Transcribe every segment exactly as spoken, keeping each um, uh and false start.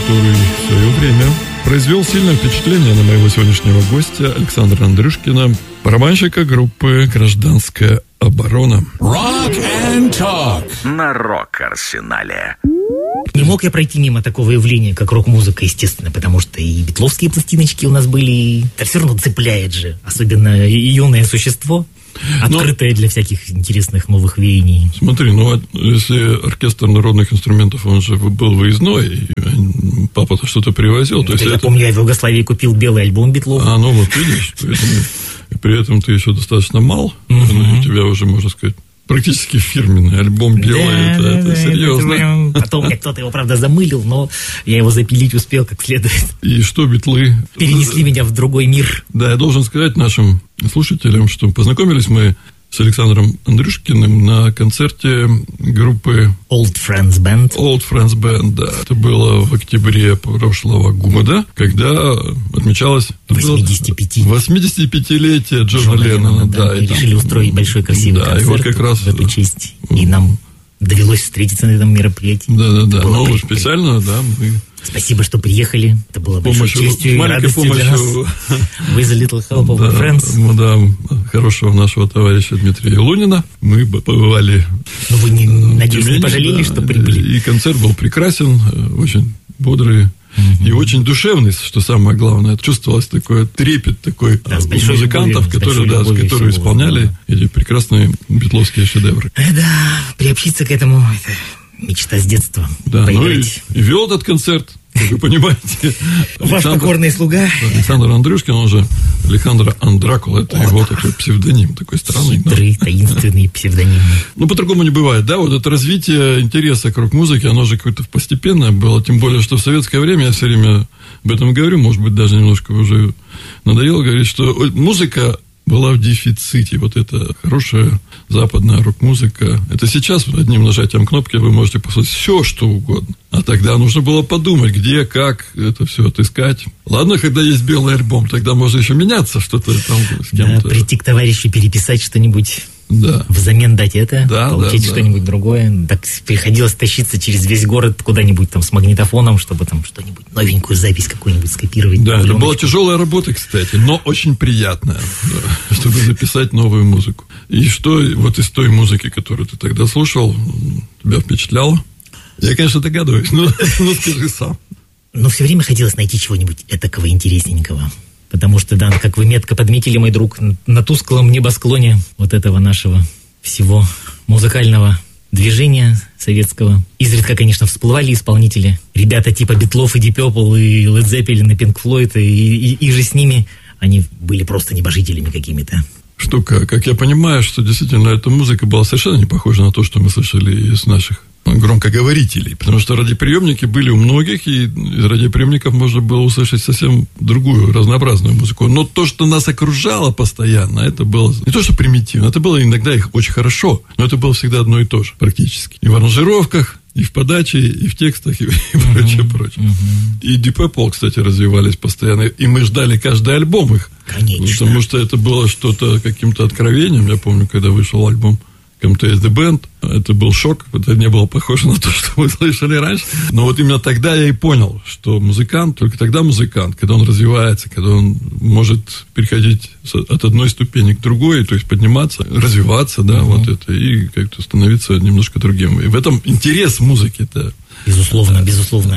который в свое время произвел сильное впечатление на моего сегодняшнего гостя Александра Андрюшкина, барабанщика группы «Гражданская оборона». Rock and Talk на Рок-Арсенале. Не мог я пройти мимо такого явления, как рок-музыка, естественно, потому что и битловские пластиночки у нас были, и это все равно цепляет же, особенно юное существо, открытое Но... для всяких интересных новых веяний. Смотри, ну, если оркестр народных инструментов, он же был выездной, и папа-то что-то привозил. Ну, то есть я это... помню, я в Югославии купил белый альбом битлов. А, ну вот видишь, при этом ты еще достаточно мал, у тебя уже, можно сказать, практически фирменный альбом белый, да, это, это да, серьезно. Это, потом мне кто-то его, правда, замылил, но я его запилить успел как следует. И что битлы? Перенесли меня в другой мир. Да, я должен сказать нашим слушателям, что познакомились мы с Александром Андрюшкиным на концерте группы Old Friends Band. Old Friends Band, да. Это было в октябре прошлого года, когда отмечалось восьмидесятипятилетие Джона, Джона Леннона. Леннона да, да, и решили там устроить большой красивый да, концерт и вот как раз... в эту честь. И нам довелось встретиться на этом мероприятии. Да-да-да, ну при... специально, да, мы... Спасибо, что приехали. Это было большой честью и радостью помощью... для нас. With a little help of our friends. Да, хорошего нашего товарища Дмитрия Лунина. Мы побывали... Но вы, не, надеюсь, не пожалели, да, что прибыли? И концерт был прекрасен, очень бодрый. И очень душевный, что самое главное. Чувствовалось такой трепет такой да, у музыкантов, любовью, которые, да, которые исполняли да. эти прекрасные битловские шедевры. Да, приобщиться к этому – это мечта с детства. Да, ну и, и вел этот концерт, как вы понимаете. Ваш покорный слуга. Александр Андрюшкин, он же Алехандро Андракула, это О, его да. такой псевдоним, такой странный. Хитрый, да. таинственный псевдоним. Ну, по-другому не бывает, да, вот это развитие интереса к рок-музыке, оно же какое-то постепенное было, тем более, что в советское время, я все время об этом говорю, может быть, даже немножко уже надоело говорить, что музыка была в дефиците. Вот эта хорошая западная рок-музыка. Это сейчас одним нажатием кнопки вы можете послушать все, что угодно. А тогда нужно было подумать, где, как это все отыскать. Ладно, когда есть белый альбом, тогда можно еще меняться, что-то там с кем-то. Да, прийти к товарищу, переписать что-нибудь. Да. Взамен дать это, да, получить да, что-нибудь да. другое. Так приходилось тащиться через весь город куда-нибудь там с магнитофоном, чтобы там что-нибудь, новенькую запись какую-нибудь скопировать. Да, это была тяжелая работа, кстати, но очень приятная, да, чтобы записать новую музыку. И что вот из той музыки, которую ты тогда слушал, тебя впечатляло? Я, конечно, догадываюсь, но, но скажи сам. Но все время хотелось найти чего-нибудь этакого интересненького. Потому что, да, как вы метко подметили, мой друг, на тусклом небосклоне вот этого нашего всего музыкального движения советского изредка, конечно, всплывали исполнители. Ребята типа Битлов и Deep Purple, и Led Zeppelin, и Pink Floyd, и, и, и же с ними они были просто небожителями какими-то. Штука, как я понимаю, что действительно эта музыка была совершенно не похожа на то, что мы слышали из наших громкоговорителей, потому что радиоприемники были у многих, и из радиоприемников можно было услышать совсем другую, разнообразную музыку. Но то, что нас окружало постоянно, это было не то, что примитивно, это было иногда их очень хорошо, но это было всегда одно и то же, практически. И в аранжировках, и в подаче, и в текстах, и, и uh-huh, прочее, прочее. Uh-huh. И Deep Purple, кстати, развивались постоянно, и мы ждали каждый альбом их. Конечно. Потому что это было что-то, каким-то откровением. Я помню, когда вышел альбом эм ти эс The Band, это был шок, это не было похоже на то, что мы слышали раньше. Но вот именно тогда я и понял, что музыкант, только тогда музыкант, когда он развивается, когда он может переходить от одной ступени к другой, то есть подниматься, развиваться, да, uh-huh. вот это, и как-то становиться немножко другим. И в этом интерес музыки-то. Безусловно, безусловно.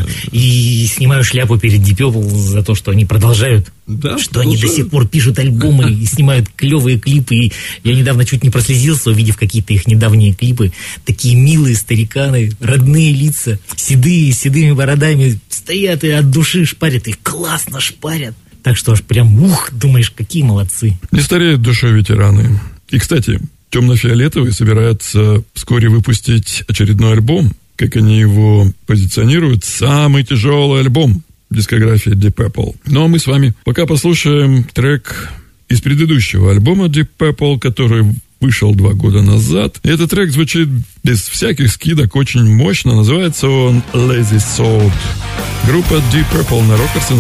И снимаю шляпу перед Deep Purple за то, что они продолжают, да, что они до сих пор пишут альбомы и снимают клевые клипы. И я недавно чуть не прослезился, увидев какие-то их недавние клипы. Такие милые стариканы, родные лица, седые, с седыми бородами, стоят и от души шпарят, их классно шпарят. Так что аж прям, ух, думаешь, какие молодцы. Не стареют душой ветераны. И, кстати, Темно-фиолетовый собирается вскоре выпустить очередной альбом. Как они его позиционируют, самый тяжелый альбом дискографии Deep Purple. Ну, а мы с вами пока послушаем трек из предыдущего альбома Deep Purple, который вышел два года назад. И этот трек звучит без всяких скидок очень мощно. Называется он Lazy Soul. Группа Deep Purple на Рок-Арсенале.